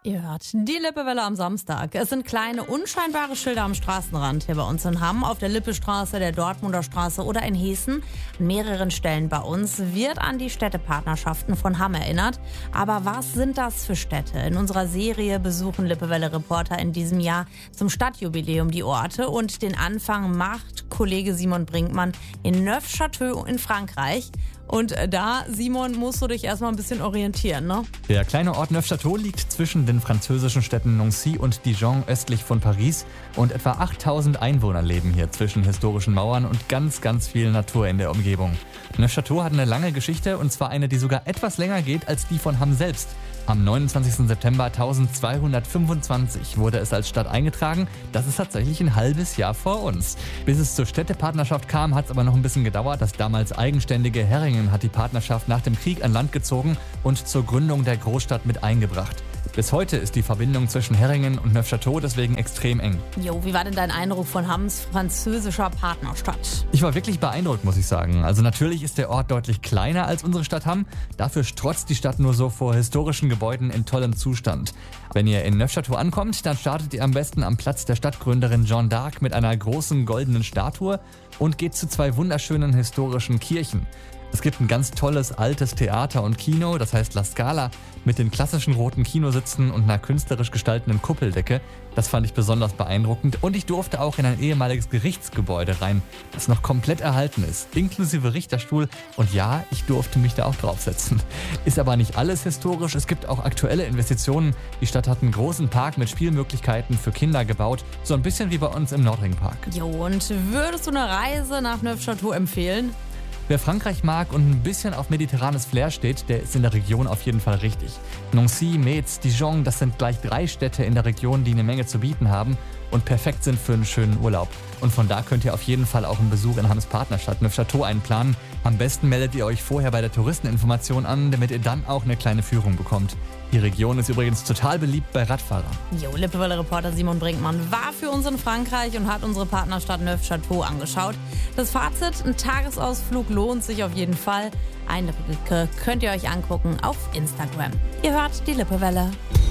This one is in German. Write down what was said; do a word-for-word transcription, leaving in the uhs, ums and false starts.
Ihr hört die Lippewelle am Samstag. Es sind kleine, unscheinbare Schilder am Straßenrand hier bei uns in Hamm, auf der Lippestraße, der Dortmunder Straße oder in Hessen. An mehreren Stellen bei uns wird an die Städtepartnerschaften von Hamm erinnert. Aber was sind das für Städte? In unserer Serie besuchen Lippewelle-Reporter in diesem Jahr zum Stadtjubiläum die Orte und den Anfang macht Kollege Simon Brinkmann in Neufchâteau in Frankreich. Und da, Simon, musst du dich erstmal ein bisschen orientieren, ne? Der kleine Ort Neufchâteau liegt zwischen den französischen Städten Nancy und Dijon östlich von Paris und etwa achttausend Einwohner leben hier zwischen historischen Mauern und ganz, ganz viel Natur in der Umgebung. Neufchâteau hat eine lange Geschichte und zwar eine, die sogar etwas länger geht als die von Hamm selbst. Am neunundzwanzigsten September eintausendzweihundertfünfundzwanzig wurde es als Stadt eingetragen. Das ist tatsächlich ein halbes Jahr vor uns. Bis es zur Städtepartnerschaft kam, hat es aber noch ein bisschen gedauert. Das damals eigenständige Herringen hat die Partnerschaft nach dem Krieg an Land gezogen und zur Gründung der Großstadt mit eingebracht. Bis heute ist die Verbindung zwischen Herringen und Neufchâteau deswegen extrem eng. Jo, wie war denn dein Eindruck von Hamms französischer Partnerstadt? Ich war wirklich beeindruckt, muss ich sagen. Also natürlich ist der Ort deutlich kleiner als unsere Stadt Hamm. Dafür strotzt die Stadt nur so vor historischen Gebäuden in tollem Zustand. Wenn ihr in Neufchâteau ankommt, dann startet ihr am besten am Platz der Stadtgründerin Jeanne d'Arc mit einer großen goldenen Statue und geht zu zwei wunderschönen historischen Kirchen. Es gibt ein ganz tolles altes Theater und Kino, das heißt La Scala, mit den klassischen roten Kinositzen und einer künstlerisch gestaltenden Kuppeldecke. Das fand ich besonders beeindruckend und ich durfte auch in ein ehemaliges Gerichtsgebäude rein, das noch komplett erhalten ist, inklusive Richterstuhl, und ja, ich durfte mich da auch draufsetzen. Ist aber nicht alles historisch, es gibt auch aktuelle Investitionen. Die Stadt hat einen großen Park mit Spielmöglichkeiten für Kinder gebaut, so ein bisschen wie bei uns im Nordringpark. Jo, und würdest du eine Reise nach Neufchâteau empfehlen? Wer Frankreich mag und ein bisschen auf mediterranes Flair steht, der ist in der Region auf jeden Fall richtig. Nancy, Metz, Dijon, das sind gleich drei Städte in der Region, die eine Menge zu bieten haben und perfekt sind für einen schönen Urlaub. Und von da könnt ihr auf jeden Fall auch einen Besuch in Hamms Partnerstadt Neufchâteau einplanen. Am besten meldet ihr euch vorher bei der Touristeninformation an, damit ihr dann auch eine kleine Führung bekommt. Die Region ist übrigens total beliebt bei Radfahrern. Jo, Lippewelle-Reporter Simon Brinkmann war für uns in Frankreich und hat unsere Partnerstadt Neufchâteau angeschaut. Das Fazit: ein Tagesausflug lohnt sich auf jeden Fall. Eindrücke könnt ihr euch angucken auf Instagram. Ihr hört die Lippewelle.